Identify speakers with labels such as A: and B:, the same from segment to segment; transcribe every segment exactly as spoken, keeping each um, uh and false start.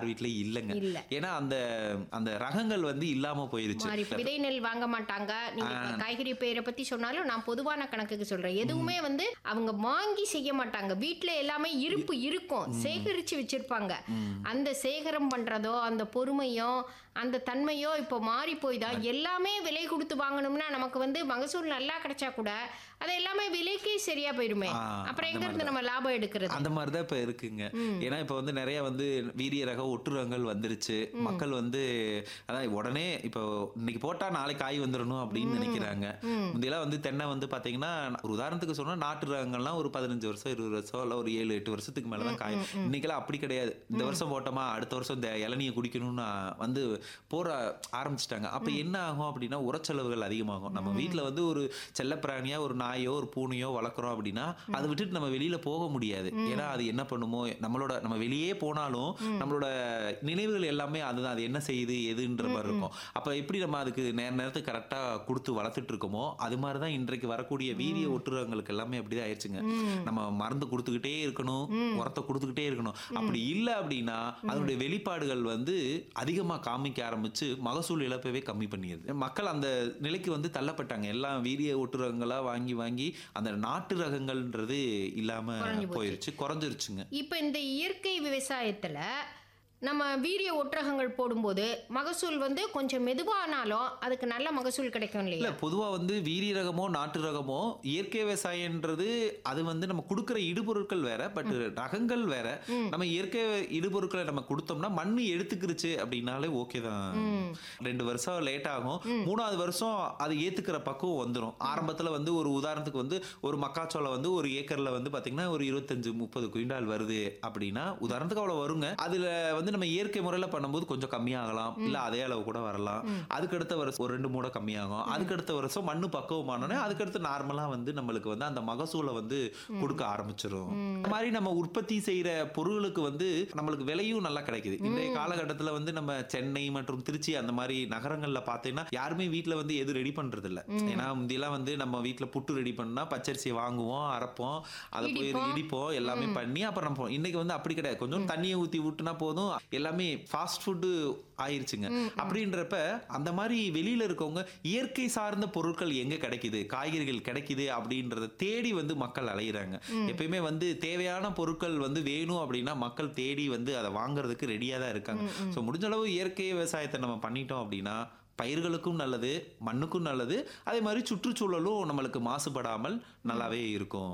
A: யார் வீட்லயும் இல்லங்க.
B: இல்ல.
A: ஏன்னா அந்த அந்த ரகங்கள் வந்து இல்லாம போயிருச்சு.
B: மாறி விதை நெல் வாங்க மாட்டாங்க. நீங்க இப்ப காய்கறி பயிரை பத்தி சொன்னாலும் நான் பொதுவான கணக்குக்கு சொல்றேன். எதுவுமே வந்து அவங்க வாங்கி செய்ய மாட்டாங்க. வீட்ல எல்லாமே இருப்பு இருக்கும். சேகரிச்சு வச்சிருப்பாங்க. அந்த சேகரம் பண்றதோ அந்த பொறுமையோ அந்த தன்மையோ இப்போ மாறி போய் தான் எல்லாமே விலை கொடுத்து வாங்கணும்னா நமக்கு வந்து மகசூல் நல்லா கிடைச்சா கூட அது எல்லாமே விலைக்கே சரியா போயிடுமே. அப்புறம் எங்க இருந்து நம்ம லாபம் எடுக்கிறது?
A: அந்த மாதிரி தான் இப்ப இருக்குங்க. ஏன்னா இப்ப வந்து நிறைய வந்து வீரிய ரக ஒட்டுரகங்கள் வந்துருச்சு. மக்கள் வந்து அதான் உடனே இப்போ இன்னைக்கு போட்டா நாளைக்கு காய் வந்துடணும் அப்படின்னு நினைக்கிறாங்க. முந்தையெல்லாம் வந்து தென்னை வந்து பாத்தீங்கன்னா ஒரு உதாரணத்துக்கு சொன்னா நாட்டு ரகங்கள்லாம் ஒரு பதினஞ்சு வருஷம் இருபது வருஷம் இல்ல ஒரு ஏழு எட்டு வருஷத்துக்கு மேலதான் காய். இன்னைக்கெல்லாம் அப்படி கிடையாது. இந்த வருஷம் போட்டோமா அடுத்த வருஷம் இந்த இளநியை குடிக்கணும்னு வந்து போற ஆரம்பிச்சிட்டாங்க. அப்ப என்ன ஆகும் அப்படின்னா உரச்செலவுகள் அதிகமாகும். நம்ம வீட்டுல வந்து ஒரு செல்லப்பிராணியா ஒரு நாயோ ஒரு பூனையோ வளர்க்குறோம் அப்படின்னா அதை விட்டுட்டு நம்ம வெளியில போக முடியாது. ஏன்னா அது என்ன பண்ணுமோ நம்மளோட நம்ம வெளியே போனாலும் நம்மளோட நினைவுகள் எல்லாமே அதுதான். அது என்ன செய்யுது எதுன்ற மாதிரி இருக்கும். அப்ப எப்படி நம்ம அதுக்கு நேர நேரத்துக்கு கரெக்டா கொடுத்து வளர்த்துட்டு இருக்கோமோ அது மாதிரிதான் இன்றைக்கு வரக்கூடிய வீரிய ஒட்டுரகங்களுக்கு எல்லாமே அப்படிதான் ஆயிடுச்சுங்க. நம்ம மருந்து கொடுத்துக்கிட்டே இருக்கணும், உரத்தை கொடுத்துக்கிட்டே இருக்கணும். அப்படி இல்லை அப்படின்னா அதனுடைய வெளிப்பாடுகள் வந்து அதிகமா காமிக்க ஆரம்பிச்சு மகசூல் இழப்பவே கம்மி பண்ணிடுது. மக்கள் அந்த நிலைக்கு வந்து தள்ளப்பட்டாங்க. எல்லாம் வீரிய ஒட்டுரகங்களா வாங்கி வாங்கி அந்த நாட்டு ரகங்கள்ன்றது இல்லாம போயிருச்சு, குறைஞ்சிருச்சுங்க.
B: இப்ப இந்த இயற்கை விவசாயத்துல நம்ம வீரிய ஒற்றகங்கள் போடும்போது மகசூல் வந்து கொஞ்சம் மெதுவானாலும் அதுக்கு நல்ல மகசூல் கிடைக்கும் இல்லையா?
A: இல்ல பொதுவா வந்து வீரிய ரகமோ நாட்டு ரகமோ இயற்கை விவசாயம்ன்றது அது வந்து நம்ம கொடுக்குற இடுபொருட்கள் வேற, பட் ரகங்கள் வேற. நம்ம இயற்கை இடுபொருட்களை நம்ம கொடுத்தோம்னா மண்ணு எடுத்துக்கிருச்சு அப்படின்னாலே ஓகே தான். ரெண்டு வருஷம் லேட் ஆகும், மூணாவது வருஷம் அது ஏத்துக்கிற பக்குவம் வந்துடும். ஆரம்பத்துல வந்து ஒரு உதாரணத்துக்கு வந்து ஒரு மக்காச்சோளம் வந்து ஒரு ஏக்கர்ல வந்து பாத்தீங்கன்னா ஒரு இருபத்தஞ்சு முப்பது குவிண்டால் வருது அப்படின்னா உதாரணத்துக்கு அவ்வளவு வருங்க. அதுல வந்து நம்ம இயற்கை முறையில பண்ணும்போது கொஞ்சம் கம்மியாகலாம், இல்ல அதே அளவு கூட வரலாம். அதுக்கடுத்த வருஷம் ஒரு ரெண்டு மூட கம்மியாகும். அதுக்கடுத்த வருஷம் மண்ணு பக்குவமானோடனே அதுக்கடுத்து நார்மலா வந்து நம்மளுக்கு வந்து அந்த மகசூலை வந்து கொடுக்க ஆரம்பிச்சிடும். இந்த மாதிரி நம்ம உற்பத்தி செய்யற பொருளுக்கு வந்து நம்மளுக்கு விலையும் நல்லா கிடைக்குது. இன்றைய காலகட்டத்துல வந்து நம்ம சென்னை மற்றும் திருச்சி அந்த மாதிரி நகரங்கள்ல பாத்தீங்கன்னா யாருமே வீட்டுல வந்து எது ரெடி பண்றது இல்ல. ஏன்னா முந்தியெல்லாம் வந்து நம்ம வீட்டுல புட்டு ரெடி பண்ணா பச்சரிசியை வாங்குவோம், அரைப்போம், அதை போய் இடிப்போம், எல்லாமே பண்ணி அப்புறம் நம்ம இன்னைக்கு வந்து அப்படி கிடையாது. கொஞ்சம் தண்ணியை ஊத்தி விட்டுனா போதும், எல்லாமே ஃபாஸ்ட் ஃபுட் ஆயிருச்சுங்க. அப்படின்றப்ப அந்த மாதிரி வெளியில இருக்கவங்க இயற்கை சார்ந்த பொருட்கள் எங்க கிடைக்குது, காய்கறிகள் கிடைக்குது அப்படின்றத தேடி வந்து மக்கள் அலையிறாங்க. எப்பயுமே வந்து தேவையான பொருட்கள் வந்து வேணும் அப்படின்னா மக்கள் தேடி வந்து அதை வாங்குறதுக்கு ரெடியா தான் இருக்காங்க. ஸோ முடிஞ்ச அளவு இயற்கை விவசாயத்தை நம்ம பண்ணிட்டோம் அப்படின்னா பயிர்களுக்கும் நல்லது, மண்ணுக்கும் நல்லது, அதே மாதிரி சுற்றுச்சூழலும் நம்மளுக்கு மாசுபடாமல் நல்லாவே இருக்கும்.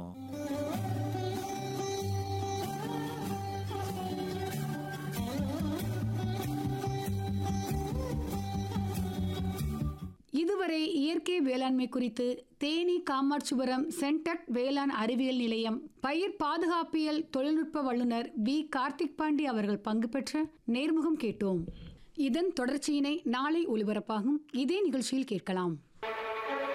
C: இதுவரை இயற்கை வேளாண்மை குறித்து தேனி காமாட்சிபுரம் சென்டட் வேளாண் அறிவியல் நிலையம் பயிர் பாதுகாப்பியல் தொழில்நுட்ப வல்லுநர் வி கார்த்திக் பாண்டி அவர்கள் பங்கு பெற்ற நேர்முகம் கேட்டோம். இதன் தொடர்ச்சியினை நாளை ஒலிபரப்பாகும் இதே நிகழ்ச்சியில் கேட்கலாம்.